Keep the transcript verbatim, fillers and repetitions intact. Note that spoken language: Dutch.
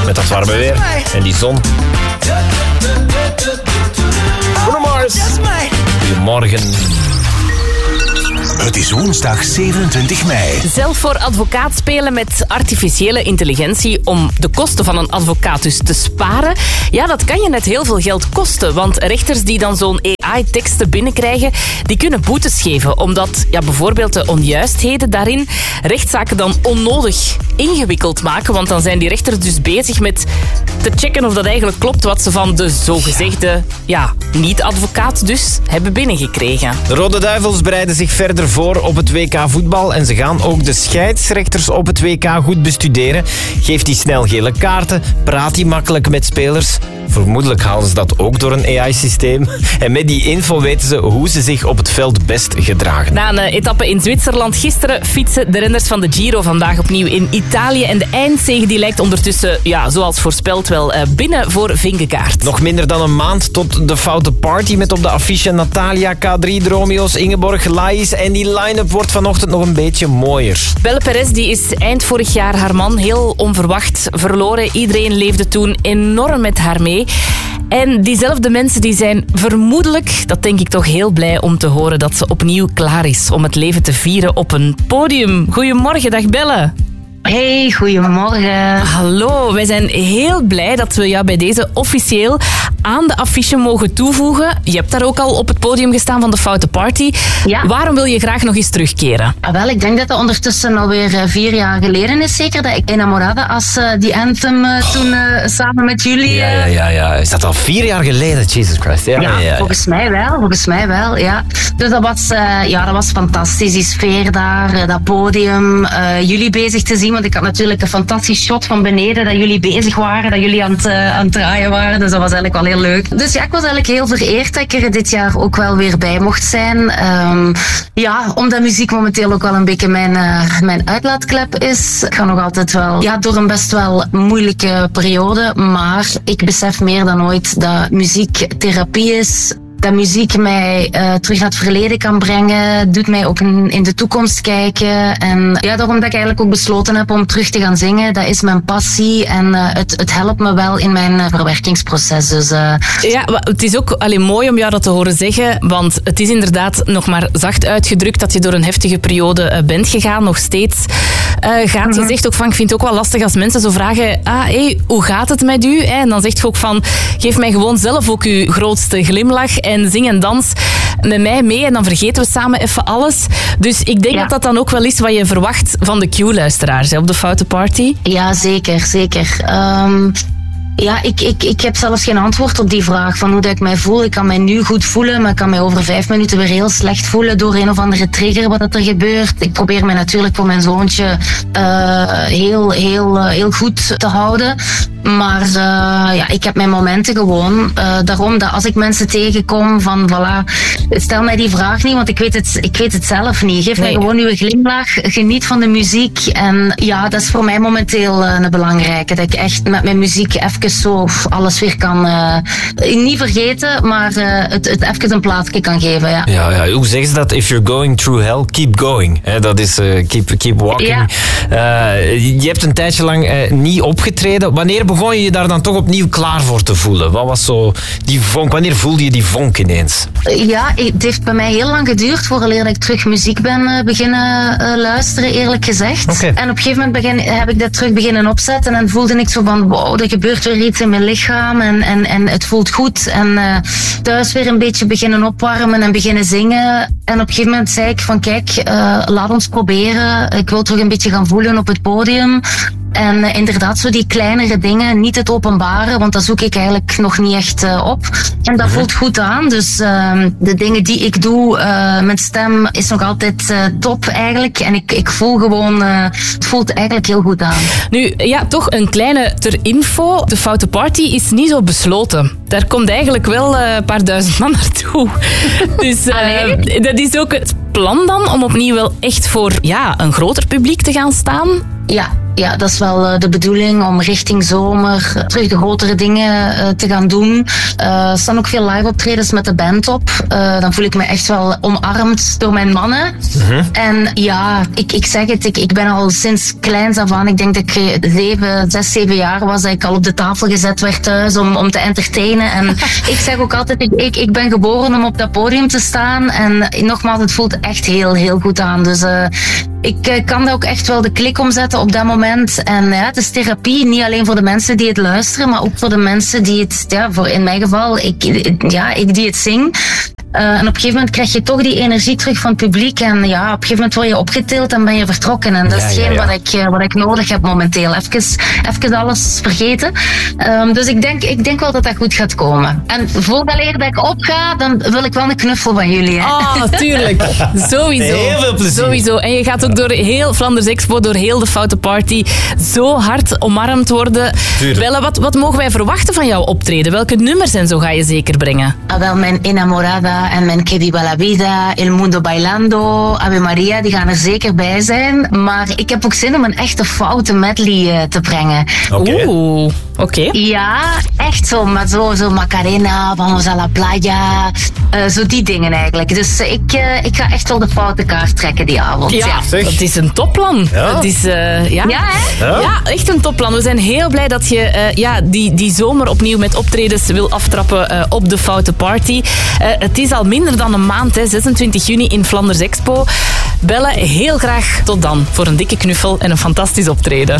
met dat warme weer en die zon. Goedemorgen. Goedemorgen. Het is woensdag zevenentwintig mei. Zelf voor advocaat spelen met artificiële intelligentie om de kosten van een advocaat dus te sparen. Ja, dat kan je net heel veel geld kosten. Want rechters die dan zo'n A I-teksten binnenkrijgen, die kunnen boetes geven. Omdat ja, bijvoorbeeld de onjuistheden daarin rechtszaken dan onnodig ingewikkeld maken. Want dan zijn die rechters dus bezig met te checken of dat eigenlijk klopt wat ze van de zogezegde ja, niet-advocaat dus hebben binnengekregen. De Rode Duivels bereiden zich verder voor op het W K voetbal en ze gaan ook de scheidsrechters op het W K goed bestuderen. Geeft die snel gele kaarten, praat die makkelijk met spelers. Vermoedelijk halen ze dat ook door een A I-systeem. En met die info weten ze hoe ze zich op het veld best gedragen. Na een etappe in Zwitserland gisteren fietsen de renners van de Giro vandaag opnieuw in Italië. En de eindzege die lijkt ondertussen, ja, zoals voorspeld, wel binnen voor Vingegaard. Nog minder dan een maand tot de foute party met op de affiche Natalia, K drie, Dromios, Ingeborg, Lais. En die line-up wordt vanochtend nog een beetje mooier. Belle Perez die is eind vorig jaar haar man heel onverwacht verloren. Iedereen leefde toen enorm met haar mee. En diezelfde mensen die zijn vermoedelijk, dat denk ik toch heel blij om te horen, dat ze opnieuw klaar is om het leven te vieren op een podium. Goedemorgen, dag Belle. Hey, goedemorgen. Hallo, wij zijn heel blij dat we jou bij deze officieel aan de affiche mogen toevoegen. Je hebt daar ook al op het podium gestaan van de Foute Party. Ja. Waarom wil je graag nog eens terugkeren? Ah, wel, ik denk dat dat ondertussen alweer uh, vier jaar geleden is. Zeker dat ik Enamorada als uh, die anthem uh, toen uh, samen met jullie... Uh... Ja, ja, ja, ja. Is dat al vier jaar geleden? Jesus Christ. Ja, ja, ja, ja. volgens mij wel. Volgens mij wel, ja. Dus dat was, uh, ja, dat was fantastisch. Die sfeer daar, uh, dat podium, uh, jullie bezig te zien. Want ik had natuurlijk een fantastisch shot van beneden dat jullie bezig waren, dat jullie aan het, uh, aan het draaien waren. Dus dat was eigenlijk wel heel leuk. Dus ja, ik was eigenlijk heel vereerd dat ik er dit jaar ook wel weer bij mocht zijn. Um, ja, omdat muziek momenteel ook wel een beetje mijn, uh, mijn uitlaatklep is. Ik ga nog altijd wel, ja, door een best wel moeilijke periode. Maar ik besef meer dan ooit dat muziek therapie is. Dat muziek mij uh, terug naar het verleden kan brengen, doet mij ook in, in de toekomst kijken. En ja, daarom dat ik eigenlijk ook besloten heb om terug te gaan zingen. Dat is mijn passie en uh, het, het helpt me wel in mijn uh, verwerkingsproces. Dus, uh... Ja, het is ook allee, mooi om jou dat te horen zeggen, want het is inderdaad nog maar zacht uitgedrukt dat je door een heftige periode uh, bent gegaan, nog steeds uh, gaat. Mm-hmm. Je zegt ook van, ik vind het ook wel lastig als mensen zo vragen, ah, hey, hoe gaat het met u? En dan zegt je ook van, geef mij gewoon zelf ook uw grootste glimlach en zing en dans met mij mee en dan vergeten we samen even alles. Dus ik denk ja. dat dat dan ook wel is wat je verwacht van de Q-luisteraars hè, op de Foute Party. Ja, zeker, zeker. Um... Ja, ik, ik, ik heb zelfs geen antwoord op die vraag van hoe dat ik mij voel. Ik kan mij nu goed voelen, maar ik kan mij over vijf minuten weer heel slecht voelen door een of andere trigger wat er gebeurt. Ik probeer mij natuurlijk voor mijn zoontje uh, heel, heel, uh, heel goed te houden. Maar uh, ja, ik heb mijn momenten gewoon. Uh, daarom dat als ik mensen tegenkom van voilà, stel mij die vraag niet, want ik weet het, ik weet het zelf niet. Geef nee. mij gewoon uw glimlach, geniet van de muziek. En ja, dat is voor mij momenteel uh, een belangrijke. Dat ik echt met mijn muziek even zo alles weer kan, uh, niet vergeten, maar uh, het, het even een plaatsje kan geven. Ja. Ja, ja, hoe zeggen ze dat? If you're going through hell, keep going. He, dat is uh, keep, keep walking. Ja. Uh, je hebt een tijdje lang uh, niet opgetreden. Wanneer begon je je daar dan toch opnieuw klaar voor te voelen? Wat was zo die vonk? Wanneer voelde je die vonk ineens? Ja, het heeft bij mij heel lang geduurd vooraleer dat ik terug muziek ben uh, beginnen uh, luisteren, eerlijk gezegd. Okay. En op een gegeven moment begin, heb ik dat terug beginnen opzetten en dan voelde ik zo van, wow, er gebeurt weer iets in mijn lichaam en, en, en het voelt goed. En uh, thuis weer een beetje beginnen opwarmen en beginnen zingen. En op een gegeven moment zei ik van, kijk, uh, laat ons proberen. Ik wil terug een beetje gaan voelen op het podium. En uh, inderdaad, zo die kleinere dingen, niet het openbaren, want dat zoek ik eigenlijk nog niet echt uh, op. En dat voelt goed aan, dus uh, de dingen die ik doe, uh, mijn stem is nog altijd uh, top eigenlijk. En ik, ik voel gewoon, uh, het voelt eigenlijk heel goed aan. Nu, ja, toch een kleine ter info. De Foute Party is niet zo besloten. Daar komt eigenlijk wel uh, een paar duizend man naartoe. Dus uh, dat is ook het plan dan, om opnieuw wel echt voor ja, een groter publiek te gaan staan? Ja. ja, dat is wel uh, de bedoeling om richting zomer uh, terug de grotere dingen uh, te gaan doen. Uh, er staan ook veel live optredens met de band op. Uh, dan voel ik me echt wel omarmd door mijn mannen. Mm-hmm. En ja, ik, ik zeg het, ik, ik ben al sinds kleins af aan, ik denk dat ik zeven, zes, zeven jaar was, dat ik al op de tafel gezet werd thuis om, om te entertainen. En ik zeg ook altijd, ik, ik, ik ben geboren om op dat podium te staan. En nogmaals, het voelt echt heel, heel goed aan. Dus uh, ik uh, kan daar ook echt wel de klik omzetten op dat moment. En ja, het is therapie, niet alleen voor de mensen die het luisteren, maar ook voor de mensen die het, ja, voor in mijn geval, ik, ja, ik die het zing. Uh, en op een gegeven moment krijg je toch die energie terug van het publiek. En ja, op een gegeven moment word je opgetild en ben je vertrokken. En dat is ja, ja, ja. Wat, ik, wat ik nodig heb momenteel. Even, even alles vergeten. Um, dus ik denk, ik denk wel dat dat goed gaat komen. En voordat ik opga, dan wil ik wel een knuffel van jullie. Hè? Oh, tuurlijk. Sowieso. Heel veel plezier. Sowieso. En je gaat ook door heel Flanders Expo, door heel de Foute Party, zo hard omarmd worden. Belle, wat, wat mogen wij verwachten van jouw optreden? Welke nummers en zo ga je zeker brengen? Ah, wel, mijn Enamorada en mijn Que Viva la Vida, El Mundo Bailando, Ave Maria, die gaan er zeker bij zijn. Maar ik heb ook zin om een echte foute medley uh, te brengen. Okay. Oeh, oké. Okay. Ja, echt zo, maar zo, zo Macarena, Vamos a la Playa, uh, zo die dingen eigenlijk. Dus uh, ik, uh, ik ga echt wel de foute kaart trekken die avond. Ja, ja. Zeg. Dat is een topplan. Ja. Dat is, uh, ja. Ja, hè? Ja. Ja, echt een topplan. We zijn heel blij dat je uh, ja, die, die zomer opnieuw met optredens wil aftrappen uh, op de Foute Party. Uh, het is al minder dan een maand, hè, zesentwintig juni in Flanders Expo. Belle, heel graag tot dan voor een dikke knuffel en een fantastisch optreden.